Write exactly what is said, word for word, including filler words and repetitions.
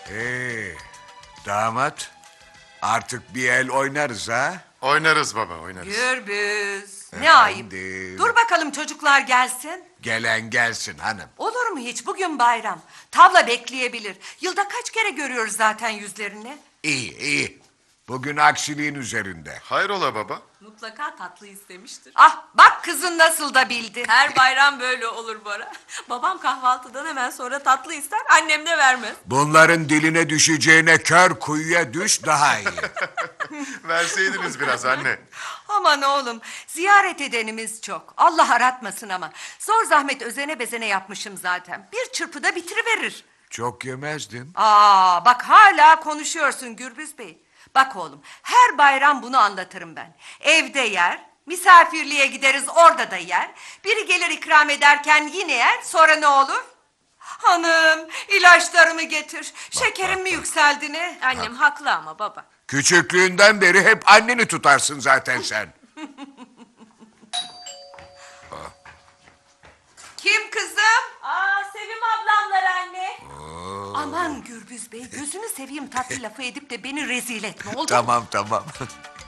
Ee, damat, artık bir el oynarız ha? Oynarız baba, oynarız. Gürbüz. Ne Efendim? ayıp. Dur bakalım çocuklar gelsin. Gelen gelsin hanım. Olur mu hiç? Bugün bayram. Tavla bekleyebilir. Yılda kaç kere görüyoruz zaten yüzlerini? İyi, iyi. Bugün aksiliğin üzerinde. Hayrola baba? Mutlaka tatlı istemiştir. Ah bak kızın nasıl da bildi. Her bayram böyle olur Bora. Babam kahvaltıdan hemen sonra tatlı ister, annem de vermez. Bunların diline düşeceğine kör kuyuya düş daha iyi. Verseydiniz biraz anne. Aman oğlum, ziyaret edenimiz çok. Allah aratmasın ama. Zor zahmet özene bezene yapmışım zaten. Bir çırpıda bitiriverir. Çok yemezdin. Aa, bak hala konuşuyorsun Gürbüz Bey. Bak oğlum, her bayram bunu anlatırım ben. Evde yer, misafirliğe gideriz orada da yer. Biri gelir ikram ederken yine yer, sonra ne olur? Hanım, ilaçlarımı getir. Şekerim mi yükseldi ne? Annem haklı ama baba. Küçüklüğünden beri hep anneni tutarsın zaten sen. Kim kızım? Aa, Sevim ablamlar anne. Aman Gürbüz Bey, gözünü seveyim tatlı lafı edip de beni rezil etme oldu mu? Tamam tamam.